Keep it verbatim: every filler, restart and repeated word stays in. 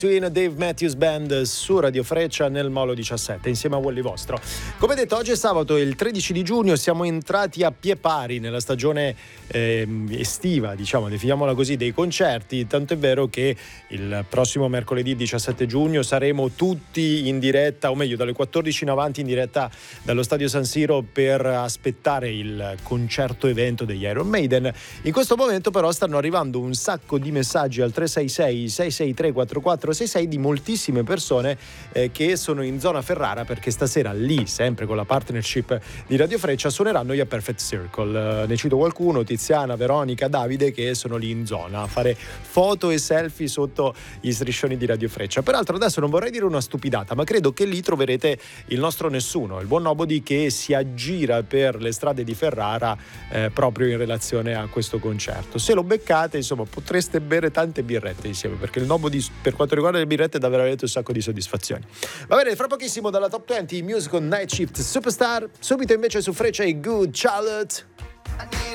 Dave Matthews Band su Radio Freccia nel Molo diciassette insieme a Wally Vostro. Come detto, oggi è sabato, il tredici di giugno, siamo entrati a pie pari nella stagione eh, estiva, diciamo, definiamola così, dei concerti, tanto è vero che il prossimo mercoledì diciassette giugno saremo tutti in diretta, o meglio dalle quattordici in avanti in diretta dallo Stadio San Siro per aspettare il concerto evento degli Iron Maiden. In questo momento però stanno arrivando un sacco di messaggi al tre sei sei sei sei tre quattro quattro sei sei di moltissime persone eh, che sono in zona Ferrara, perché stasera lì, sempre con la partnership di Radio Freccia, suoneranno gli A Perfect Circle. Eh, ne cito qualcuno: Tiziana, Veronica, Davide, che sono lì in zona a fare foto e selfie sotto gli striscioni di Radio Freccia. Peraltro adesso non vorrei dire una stupidata, ma credo che lì troverete il nostro Nessuno, il buon Nobody, che si aggira per le strade di Ferrara eh, proprio in relazione a questo concerto. Se lo beccate, insomma, potreste bere tante birrette insieme, perché il Nobody, per quanto riguarda le birrette, dà veramente un sacco di soddisfazioni. Va bene, fra pochissimo dalla Top venti Musical Night Shift Superstar, subito invece su Freccia e Good Charlotte.